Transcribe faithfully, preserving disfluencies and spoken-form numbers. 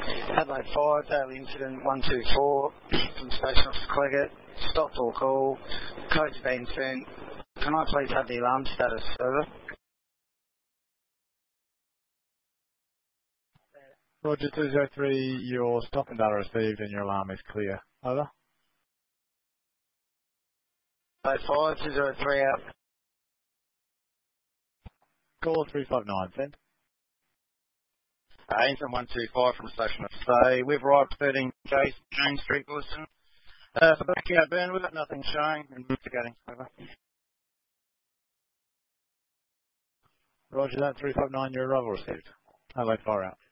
Adelaide five, daily incident one two four from Station Officer Cleggett. Stopped all call. Code's been sent. Can I please have the alarm status, over? Roger two zero three, your stop and data received and your alarm is clear. Over. Adelaide five, two zero three out. Call three five nine, send. Uh, Incident one two five from Station Officer. We've arrived at thirteen James Street, Wilson. Uh, for blackout burn, we've got nothing showing. Investigating. Over. Roger that, three five nine, your arrival received. Adelaide fire out.